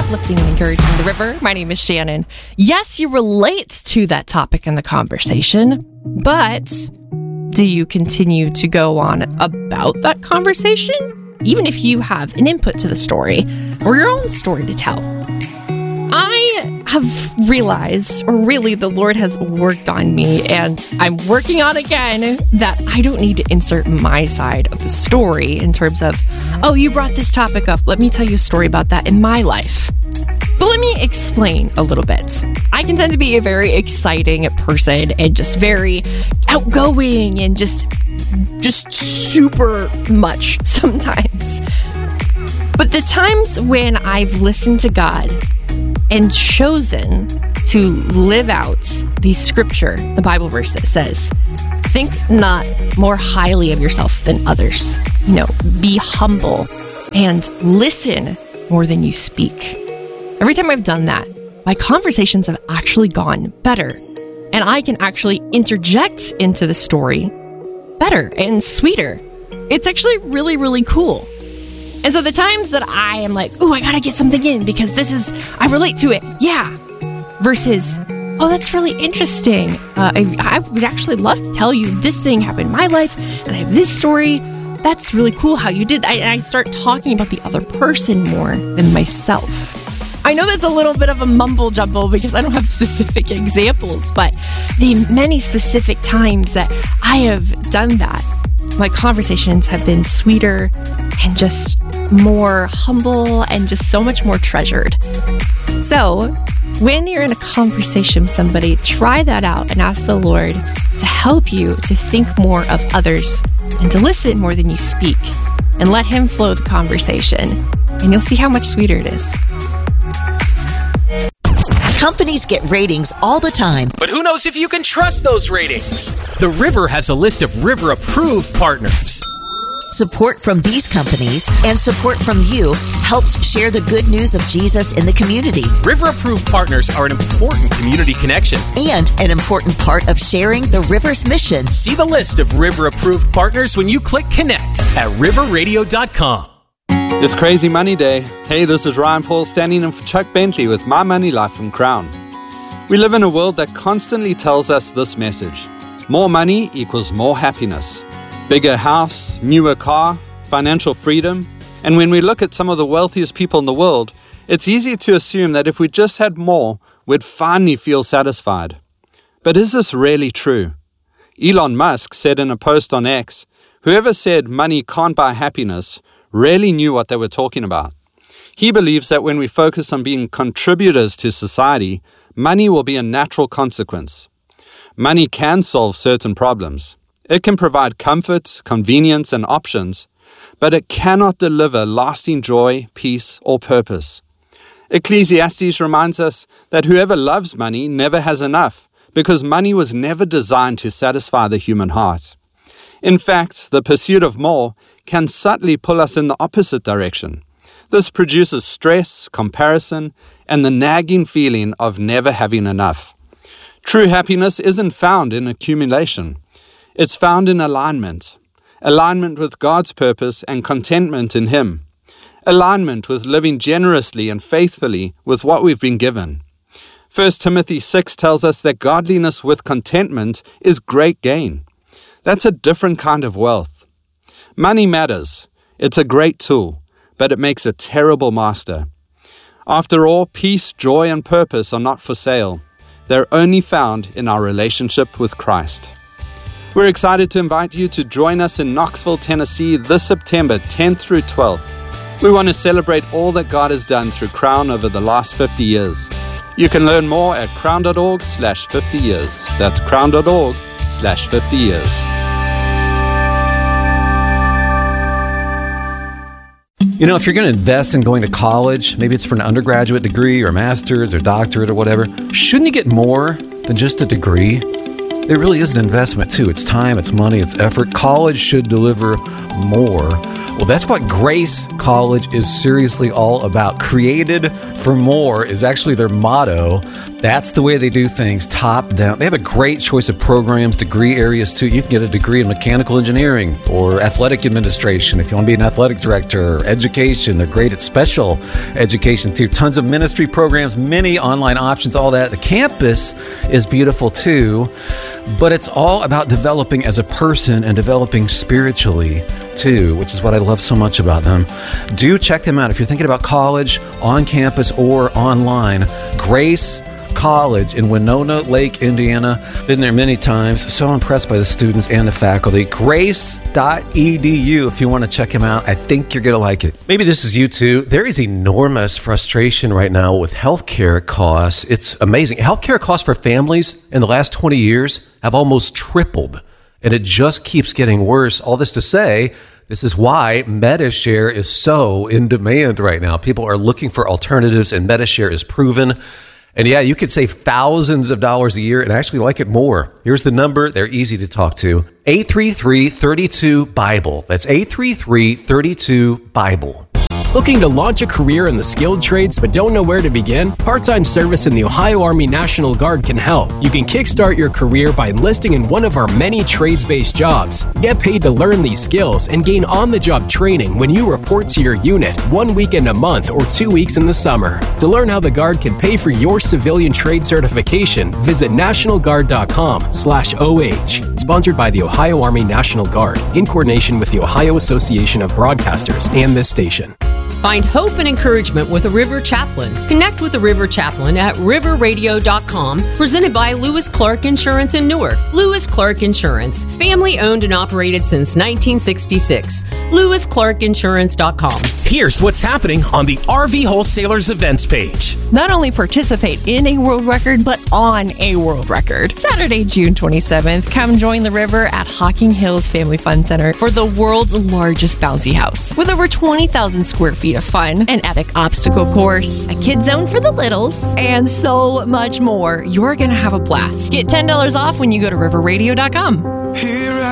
uplifting and encouraging the river. My name is Shannon. Yes, you relate to that topic in the conversation, but do you continue to go on about that conversation? Even if you have an input to the story or your own story to tell. I have realized, or really the Lord has worked on me, and I'm working on again, that I don't need to insert my side of the story in terms of, oh, you brought this topic up, let me tell you a story about that in my life. But let me explain a little bit. I can tend to be a very exciting person and just very outgoing and just super much sometimes. But the times when I've listened to God and chosen to live out the scripture, the Bible verse that says, think not more highly of yourself than others. Be humble and listen more than you speak. Every time I've done that, my conversations have actually gone better. And I can actually interject into the story better and sweeter. It's actually really, really cool. And so the times that I am like, ooh, I gotta get something in because I relate to it. Yeah. Versus, oh, that's really interesting. I would actually love to tell you this thing happened in my life and I have this story. That's really cool how you did that. And I start talking about the other person more than myself. I know that's a little bit of a mumble jumble because I don't have specific examples, but the many specific times that I have done that, my conversations have been sweeter and just more humble and just so much more treasured. So when you're in a conversation with somebody, try that out and ask the Lord to help you to think more of others and to listen more than you speak, and let Him flow the conversation, and you'll see how much sweeter it is. Companies get ratings all the time. But who knows if you can trust those ratings? The River has a list of River-approved partners. Support from these companies and support from you helps share the good news of Jesus in the community. River-approved partners are an important community connection and an important part of sharing the River's mission. See the list of River-approved partners when you click connect at riverradio.com. It's Crazy Money Day. Hey, this is Ryan Paul standing in for Chuck Bentley with My Money Life from Crown. We live in a world that constantly tells us this message. More money equals more happiness. Bigger house, newer car, financial freedom. And when we look at some of the wealthiest people in the world, it's easy to assume that if we just had more, we'd finally feel satisfied. But is this really true? Elon Musk said in a post on X, whoever said money can't buy happiness really knew what they were talking about. He believes that when we focus on being contributors to society, money will be a natural consequence. Money can solve certain problems. It can provide comfort, convenience, and options, but it cannot deliver lasting joy, peace, or purpose. Ecclesiastes reminds us that whoever loves money never has enough, because money was never designed to satisfy the human heart. In fact, the pursuit of more can subtly pull us in the opposite direction. This produces stress, comparison, and the nagging feeling of never having enough. True happiness isn't found in accumulation. It's found in alignment with God's purpose and contentment in Him. Alignment with living generously and faithfully with what we've been given. 1 Timothy 6 tells us that godliness with contentment is great gain. That's a different kind of wealth. Money matters. It's a great tool, but it makes a terrible master. After all, peace, joy, and purpose are not for sale. They're only found in our relationship with Christ. We're excited to invite you to join us in Knoxville, Tennessee this September 10th through 12th. We want to celebrate all that God has done through Crown over the last 50 years. You can learn more at crown.org/50 years. That's crown.org/50 years. If you're going to invest in going to college, maybe it's for an undergraduate degree or a master's or doctorate or whatever, shouldn't you get more than just a degree? It really is an investment too. It's time, it's money, it's effort. College should deliver more. Well, that's what Grace College is seriously all about. Created for more is actually their motto. That's the way they do things, top down. They have a great choice of programs, degree areas too. You can get a degree in mechanical engineering or athletic administration if you want to be an athletic director, or education. They're great at special education too. Tons of ministry programs, many online options, all that. The campus is beautiful too, but it's all about developing as a person and developing spiritually too, which is what I love so much about them. Do check them out if you're thinking about college, on campus or online. Grace College in Winona Lake, Indiana. Been there many times. So impressed by the students and the faculty. Grace.edu if you want to check them out. I think you're going to like it. Maybe this is you too. There is enormous frustration right now with healthcare costs. It's amazing. Healthcare costs for families in the last 20 years have almost tripled, and it just keeps getting worse. All this to say, this is why Medi-Share is so in demand right now. People are looking for alternatives, and Medi-Share is proven. And yeah, you could save thousands of dollars a year and actually like it more. Here's the number. They're easy to talk to. 833-32-BIBLE. That's 833-32-BIBLE. Looking to launch a career in the skilled trades but don't know where to begin? Part-time service in the Ohio Army National Guard can help. You can kickstart your career by enlisting in one of our many trades-based jobs. Get paid to learn these skills and gain on-the-job training when you report to your unit 1 weekend a month or 2 weeks in the summer. To learn how the Guard can pay for your civilian trade certification, visit nationalguard.com/OH. Sponsored by the Ohio Army National Guard in coordination with the Ohio Association of Broadcasters and this station. Find hope and encouragement with a River Chaplain. Connect with the River Chaplain at riverradio.com, presented by Lewis Clark Insurance in Newark. Lewis Clark Insurance, family owned and operated since 1966. LewisClarkInsurance.com. Here's what's happening on the RV Wholesalers events page. Not only participate in a world record, but on a world record. Saturday, June 27th, come join the river at Hocking Hills Family Fun Center for the world's largest bouncy house. With over 20,000 square feet of fun, an epic obstacle course, a kid zone for the littles, and so much more, you're going to have a blast. Get $10 off when you go to riverradio.com.